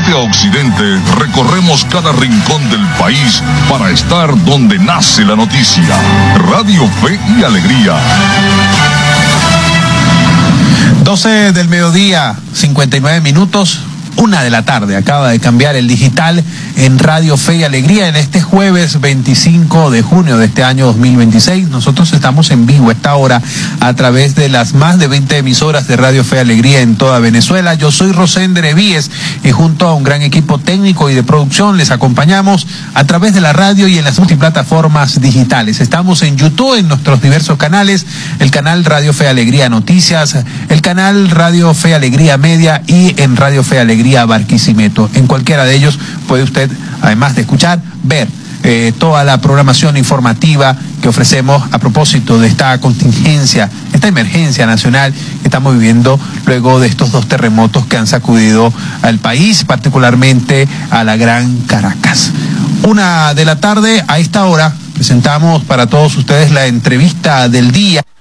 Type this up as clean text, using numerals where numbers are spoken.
norte a occidente, recorremos cada rincón del país para estar donde nace la noticia. Radio Fe y Alegría. 12 del mediodía, 59 minutos. 1 de la tarde, acaba de cambiar el digital en Radio Fe y Alegría en este jueves 25 de junio de este año 2026. Nosotros estamos en vivo a esta hora a través de las más de 20 emisoras de Radio Fe y Alegría en toda Venezuela. Yo soy Rosender Evíes y junto a un gran equipo técnico y de producción les acompañamos a través de la radio y en las multiplataformas digitales. Estamos en YouTube, en nuestros diversos canales, el canal Radio Fe y Alegría Noticias, el canal Radio Fe y Alegría Media y en Radio Fe y Alegría Barquisimeto. En cualquiera de ellos puede usted, además de escuchar, ver toda la programación informativa que ofrecemos a propósito de esta contingencia, esta emergencia nacional que estamos viviendo luego de estos 2 terremotos que han sacudido al país, particularmente a la Gran Caracas. 1 de la tarde, a esta hora, presentamos para todos ustedes la entrevista del día.